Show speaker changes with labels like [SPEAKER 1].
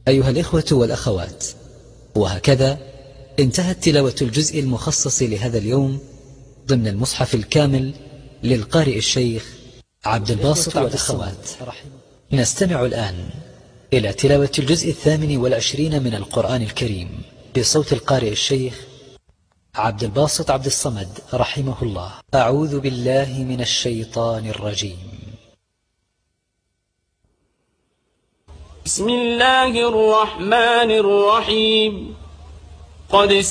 [SPEAKER 1] أيها الإخوة والأخوات، وهكذا انتهت تلاوة الجزء المخصص لهذا اليوم ضمن المصحف الكامل للقارئ الشيخ عبد الباسط عبد الصمد. نستمع الآن إلى تلاوة الجزء 28 من القرآن الكريم بصوت القارئ الشيخ عبد الباسط عبد الصمد رحمه الله. أعوذ بالله من الشيطان الرجيم.
[SPEAKER 2] بسم الله الرحمن الرحيم. قد